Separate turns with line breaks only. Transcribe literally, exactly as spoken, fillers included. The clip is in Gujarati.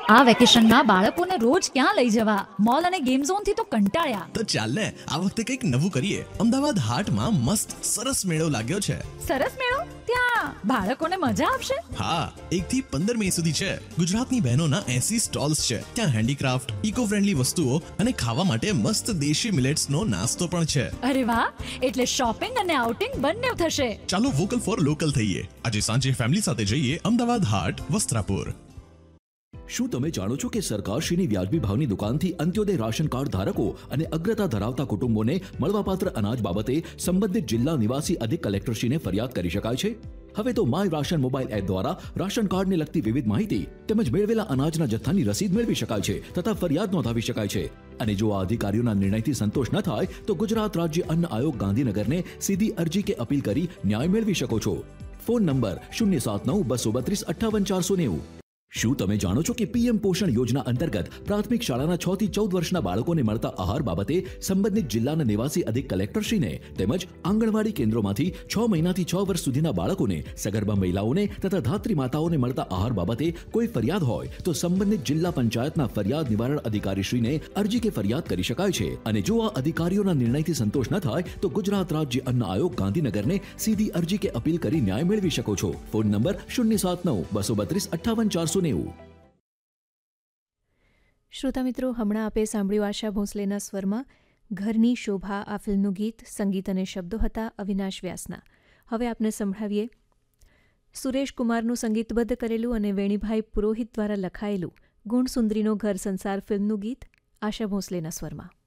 આ વેકેશનમાં બાળકોને રોજ ક્યાં લઈ જવા? મોલ અને ગેમ ઝોન થી તો કંટાળ્યા.
તો ચાલ ને આ વખતે કંઈક નવું કરીએ. અમદાવાદ હાટમાં મસ્ત સરસ મેળો લાગ્યો છે.
સરસ મેળો? ત્યાં બાળકોને મજા આવશે?
હા, એક થી પંદર મે સુધી છે. ગુજરાતની બહેનોના એસી સ્ટોલ્સ છે. ત્યાં હેન્ડીક્રાફ્ટ, ઇકો ફ્રેન્ડલી વસ્તુઓ અને ખાવા માટે મસ્ત દેશી મિલેટ્સનો નાસ્તો પણ છે.
અરે વાહ, એટલે શોપિંગ અને આઉટિંગ બંને થશે.
ચાલો વોકલ ફોર લોકલ થઈએ. આજે સાંજે ફેમિલી સાથે જઈએ અમદાવાદ હાટ, વસ્ત્રાપુર.
શું તમે જાણો છો કે સરકારશ્રીની વ્યાજબી ભાવની દુકાનથી અંત્યોદય રાશન કાર્ડ ધારકો અને અગ્રતા ધરાવતા કુટુંબોને મળવાપાત્ર અનાજ બાબતે સંબંધિત જિલ્લા નિવાસી અધિક કલેક્ટરશ્રીને ફરિયાદ કરી શકાય છે? હવે તો માય રાશન મોબાઈલ એપ દ્વારા રાશન કાર્ડને લગતી વિવિધ માહિતી તેમજ મેળવેલા અનાજના જથ્થાની રસીદ મેળવી શકાય છે તથા ફરિયાદ નોંધાવી શકાય છે. અને જો આ અધિકારીઓના નિર્ણયથી સંતોષ ન થાય તો ગુજરાત રાજ્ય અન્ન આયોગ ગાંધીનગરને સીધી અરજી કે અપીલ કરી ન્યાય મેળવી શકો છો. ફોન નંબર શૂન્ય સાત નવ બસો બત્રીસ અઠ્ઠાવન ચારસો નેવું. શું તમે જાણો છો કે પીએમ પોષણ યોજના અંતર્ગત પ્રાથમિક શાળાના છ થી ચૌદ વર્ષના બાળકોને મળતા આહાર બાબતે સંબંધિત જિલ્લાના નિવાસી અધિક કલેક્ટરશ્રીને તેમજ આંગણવાડી કેન્દ્રોમાંથી છ મહિનાથી છ વર્ષ સુધીના બાળકોને, સગર્ભા મહિલાઓને તથા ધાત્રી માતાઓને મળતા આહાર બાબતે કોઈ ફરિયાદ હોય તો સંબંધિત જિલ્લા પંચાયતના ફરિયાદ નિવારણ અધિકારીશ્રીને અરજી કે ફરિયાદ કરી શકાય છે. અને જો આ અધિકારીઓના નિર્ણયથી સંતોષ ન થાય તો ગુજરાત રાજ્ય અન્ન આયોગ ગાંધીનગરને સીધી અરજી કે અપીલ કરી ન્યાય મેળવી શકો છો. ફોન નંબર શૂન્ય સાત નવ બસો બત્રીસ અઠ્ઠાવન ચારસો.
શ્રોતા મિત્રો, હમણાં આપે સાંભળ્યું આશા ભોંસલેના સ્વરમાં ઘરની શોભા આ ફિલ્મનું ગીત. સંગીત અને શબ્દો હતા અવિનાશ વ્યાસના. હવે આપને સંભળાવીએ સુરેશ કુમારનું સંગીતબદ્ધ કરેલું અને વેણીભાઈ પુરોહિત દ્વારા લખાયેલું ગુણસુંદરીનો ઘર સંસાર ફિલ્મનું ગીત આશા ભોંસલેના સ્વરમાં.